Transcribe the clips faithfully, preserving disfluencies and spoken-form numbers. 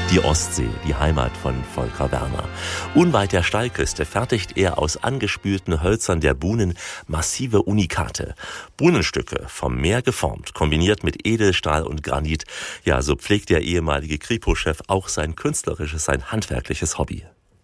Die Ostsee, die Heimat von Volker Werner. Unweit der Steilküste fertigt er aus angespülten Hölzern der Buhnen massive Unikate. Buhnenstücke vom Meer geformt, kombiniert mit Edelstahl und Granit. Ja, so pflegt der ehemalige Kripo-Chef auch sein künstlerisches, sein handwerkliches Hobby.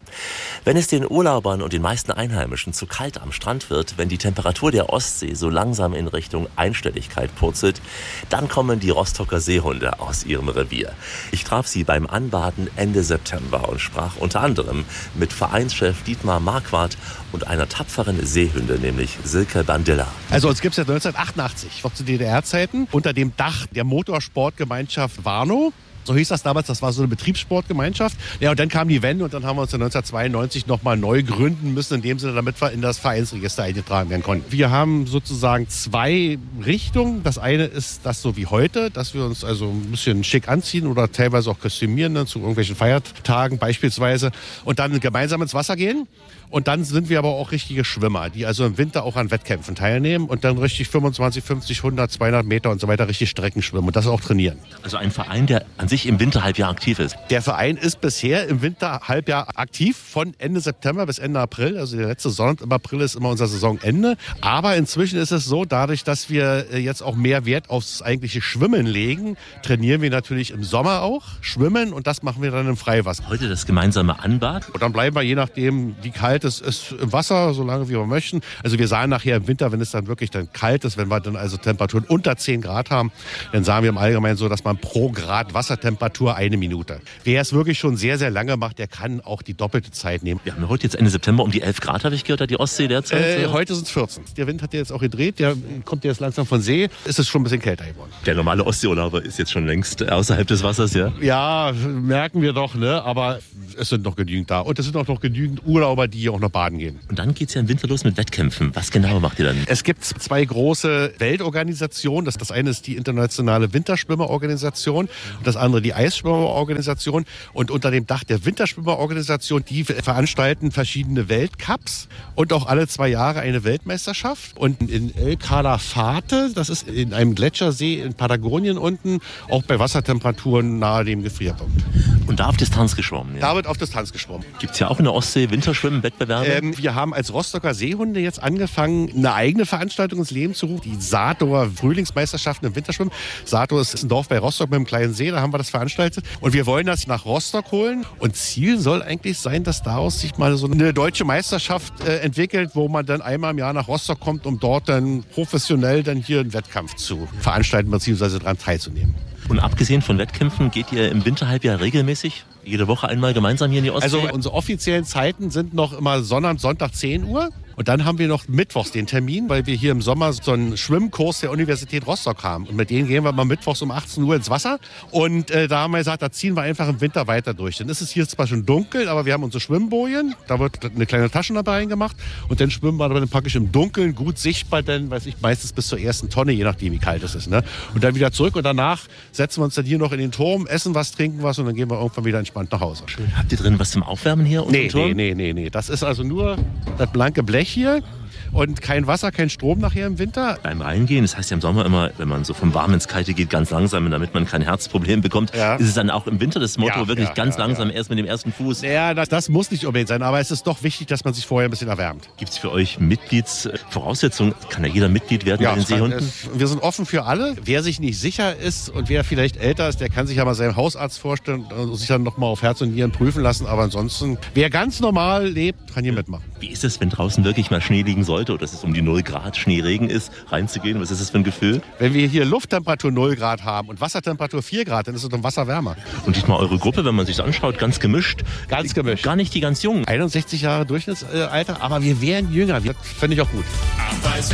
Wenn es den Urlaubern und den meisten Einheimischen zu kalt am Strand wird, wenn die Temperatur der Ostsee so langsam in Richtung Einstelligkeit purzelt, dann kommen die Rostocker Seehunde aus ihrem Revier. Ich traf sie beim Anbaden Ende September und sprach unter anderem mit Vereinschef Dietmar Marquardt und einer tapferen Seehündin, nämlich Silke Bandilla. Also uns gibt es ja neunzehnhundertachtundachtzig, noch zu D D R-Zeiten, unter dem Dach der Motorsportgemeinschaft Warnow. So hieß das damals, das war so eine Betriebssportgemeinschaft. Ja, und dann kam die Wende und dann haben wir uns in neunzehnhundertzweiundneunzig nochmal neu gründen müssen, in dem Sinne, damit wir in das Vereinsregister eingetragen werden konnten. Wir haben sozusagen zwei Richtungen. Das eine ist das so wie heute, dass wir uns also ein bisschen schick anziehen oder teilweise auch kostümieren, ne, zu irgendwelchen Feiertagen beispielsweise, und dann gemeinsam ins Wasser gehen. Und dann sind wir aber auch richtige Schwimmer, die also im Winter auch an Wettkämpfen teilnehmen und dann richtig fünfundzwanzig, fünfzig, hundert, zweihundert Meter und so weiter richtig Strecken schwimmen und das auch trainieren. Also ein Verein, der an sich im Winterhalbjahr aktiv ist. Der Verein ist bisher im Winterhalbjahr aktiv von Ende September bis Ende April. Also der letzte Sonntag im April ist immer unser Saisonende. Aber inzwischen ist es so, dadurch, dass wir jetzt auch mehr Wert aufs eigentliche Schwimmen legen, trainieren wir natürlich im Sommer auch Schwimmen und das machen wir dann im Freiwasser. Heute das gemeinsame Anbad? Und dann bleiben wir, je nachdem, wie kalt es ist, im Wasser, so lange wie wir möchten. Also wir sagen nachher im Winter, wenn es dann wirklich dann kalt ist, wenn wir dann also Temperaturen unter zehn Grad haben, dann sagen wir im Allgemeinen so, dass man pro Grad Wassertemperatur eine Minute. Wer es wirklich schon sehr, sehr lange macht, der kann auch die doppelte Zeit nehmen. Wir haben heute jetzt Ende September um die elf Grad, habe ich gehört, hat die Ostsee derzeit? Äh, heute sind es vierzehn. Der Wind hat ja jetzt auch gedreht, der kommt jetzt langsam von See. Es ist schon ein bisschen kälter geworden. Der normale Ostseeurlauber ist jetzt schon längst außerhalb des Wassers, ja? Ja, merken wir doch, ne? Aber es sind noch genügend da. Und es sind auch noch genügend Urlauber, die hier auch noch baden gehen. Und dann geht es ja im Winter los mit Wettkämpfen. Was genau macht ihr dann? Es gibt zwei große Weltorganisationen. Das, das eine ist die internationale Winterschwimmerorganisation und das andere die Eisschwimmerorganisation. Und unter dem Dach der Winterschwimmerorganisation, die veranstalten verschiedene Weltcups und auch alle zwei Jahre eine Weltmeisterschaft. Und in El Calafate, das ist in einem Gletschersee in Patagonien unten, auch bei Wassertemperaturen nahe dem Gefrierpunkt. Und da auf Distanz geschwommen? Ja. Da wird auf Distanz geschwommen. Gibt es ja auch in der Ostsee Winterschwimmen-Wettbewerbe? Ähm, wir haben als Rostocker Seehunde jetzt angefangen, eine eigene Veranstaltung ins Leben zu rufen. Die Saatower Frühlingsmeisterschaften im Winterschwimmen. Saatow ist ein Dorf bei Rostock mit einem kleinen See, da haben wir das veranstaltet. Und wir wollen das nach Rostock holen. Und Ziel soll eigentlich sein, dass daraus sich mal so eine deutsche Meisterschaft äh, entwickelt, wo man dann einmal im Jahr nach Rostock kommt, um dort dann professionell dann hier einen Wettkampf zu veranstalten bzw. daran teilzunehmen. Und abgesehen von Wettkämpfen geht ihr im Winterhalbjahr regelmäßig jede Woche einmal gemeinsam hier in die Ostsee? Also unsere offiziellen Zeiten sind noch immer Sonntag, Sonntag zehn Uhr. Und dann haben wir noch mittwochs den Termin, weil wir hier im Sommer so einen Schwimmkurs der Universität Rostock haben. Und mit denen gehen wir mal mittwochs um achtzehn Uhr ins Wasser. Und äh, da haben wir gesagt, da ziehen wir einfach im Winter weiter durch. Dann ist es hier zwar schon dunkel, aber wir haben unsere Schwimmbojen. Da wird eine kleine Taschenlampe reingemacht. Und dann schwimmen wir dann praktisch im Dunkeln, gut sichtbar, dann, weiß ich, meistens bis zur ersten Tonne, je nachdem wie kalt es ist. Ne? Und dann wieder zurück. Und danach setzen wir uns dann hier noch in den Turm, essen was, trinken was und dann gehen wir irgendwann wieder entspannt nach Hause. Schön. Habt ihr drin was zum Aufwärmen hier? Nee, nee, nee, nee, nee. Das ist also nur das blanke Blech hier. Und kein Wasser, kein Strom nachher im Winter. Beim Reingehen, das heißt ja im Sommer immer, wenn man so vom Warmen ins Kalte geht, ganz langsam, damit man kein Herzproblem bekommt, ja. Ist es dann auch im Winter das Motto, ja, wirklich ja, ganz ja, langsam, ja. Erst mit dem ersten Fuß? Ja, das, das muss nicht unbedingt sein, aber es ist doch wichtig, dass man sich vorher ein bisschen erwärmt. Gibt es für euch Mitgliedsvoraussetzungen? Kann ja jeder Mitglied werden ja, bei den Seehunden? Es, wir sind offen für alle. Wer sich nicht sicher ist und wer vielleicht älter ist, der kann sich ja mal seinen Hausarzt vorstellen und sich dann nochmal auf Herz und Nieren prüfen lassen. Aber ansonsten, wer ganz normal lebt, kann hier ja. mitmachen. Wie ist es, wenn draußen wirklich mal Schnee liegen sollte oder es ist um die null Grad Schneeregen ist, reinzugehen? Was ist das für ein Gefühl? Wenn wir hier Lufttemperatur null Grad haben und Wassertemperatur vier Grad, dann ist es im Wasser wärmer. Und diesmal eure Gruppe, wenn man sich das anschaut, ganz gemischt. Ganz gemischt. Gar nicht die ganz Jungen. einundsechzig Jahre Durchschnittsalter, aber wir wären jünger. Das fände ich auch gut.